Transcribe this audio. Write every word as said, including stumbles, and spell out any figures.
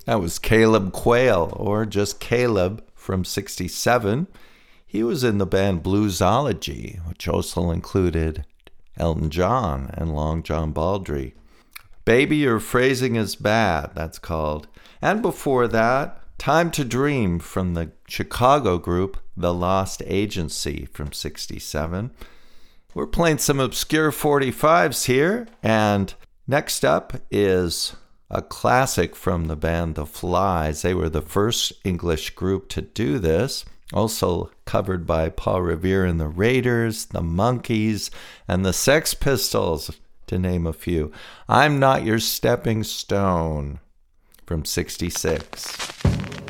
That was Caleb Quayle, or just Caleb, from sixty-seven. He was in the band Bluesology, which also included Elton John and Long John Baldry. Baby, Your Phrasing Is Bad, that's called. And before that, Time to Dream from the Chicago group The Lost Agency from sixty-seven. We're playing some obscure forty-fives here, and next up is a classic from the band The Flies. They were the first English group to do this, also covered by Paul Revere and the Raiders, the Monkees, and the Sex Pistols, to name a few. I'm Not Your Stepping Stone from sixty-six.